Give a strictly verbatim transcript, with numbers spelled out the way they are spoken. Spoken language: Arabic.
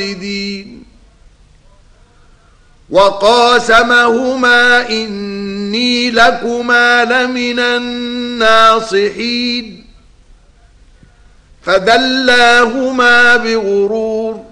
الدين وقاسمهما إني لكما لمن الناصحين فدلاهما بغرور